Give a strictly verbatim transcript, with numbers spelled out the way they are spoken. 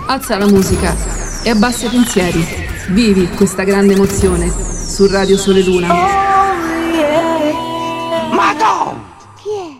alza la musica e abbassa i pensieri. Vivi questa grande emozione su Radio Sole Luna.